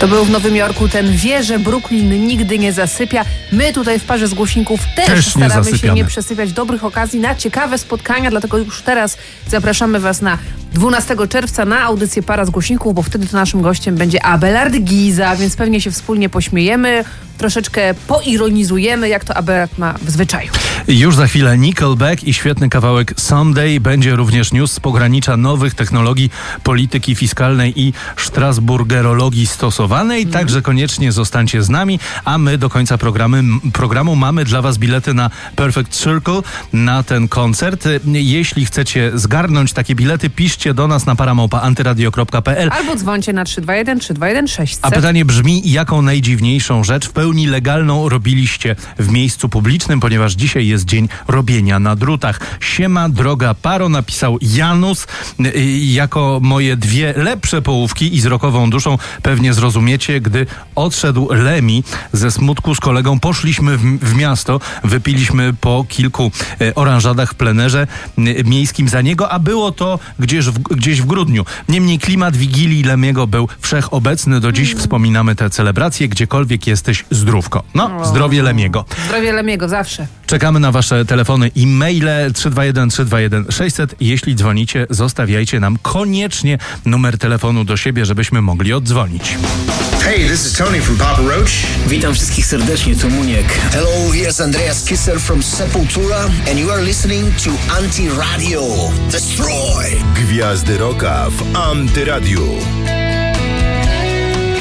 To był w Nowym Jorku ten wie, że Brooklyn nigdy nie zasypia. My tutaj w parze z głośników też staramy się nie przesypiać dobrych okazji na ciekawe spotkania, dlatego już teraz zapraszamy Was na 12 czerwca na audycję Para z głośników, bo wtedy to naszym gościem będzie Abelard Giza, więc pewnie się wspólnie pośmiejemy, troszeczkę poironizujemy, jak to Abelard ma w zwyczaju. Już za chwilę Nickelback i świetny kawałek Someday. Będzie również news z pogranicza nowych technologii polityki fiskalnej i strasburgerologii stosowanej. Także koniecznie zostańcie z nami, a my do końca programu mamy dla Was bilety na Perfect Circle, na ten koncert. Jeśli chcecie zgarnąć takie bilety, piszcie do nas na para@antyradio.pl albo dzwońcie na 321 321 600. A pytanie brzmi, jaką najdziwniejszą rzecz w pełni legalną robiliście w miejscu publicznym, ponieważ dzisiaj jest dzień robienia na drutach. Siema, droga paro, napisał Janus. Jako moje dwie lepsze połówki i z rokową duszą pewnie zrozumiecie, gdy odszedł Lemi ze smutku z kolegą, poszliśmy w miasto, wypiliśmy po kilku oranżadach w plenerze miejskim za niego, a było to gdzieś w grudniu. Niemniej klimat Wigilii Lemiego był wszechobecny. Do dziś wspominamy te celebracje, gdziekolwiek jesteś, zdrówko. No, zdrowie Lemiego. Zdrowie Lemiego, zawsze. Czekamy na Wasze telefony i maile 321 321 600. Jeśli dzwonicie, zostawiajcie nam koniecznie numer telefonu do siebie, żebyśmy mogli oddzwonić. Hey, this is Tony from Papa Roach. Witam wszystkich serdecznie, tu Muniek. Hello, here's Andreas Kisser from Sepultura and you are listening to Anti-Radio. Destroy! Gwiazdy rocka w Antyradiu.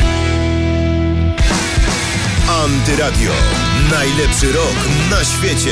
Antyradio. Najlepszy rock na świecie.